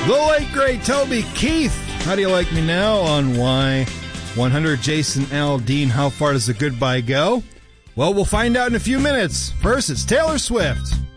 The late, great Toby Keith. How do you like me now on Y100? Jason Aldean, how far does the goodbye go? Well, we'll find out in a few minutes. First, it's Taylor Swift.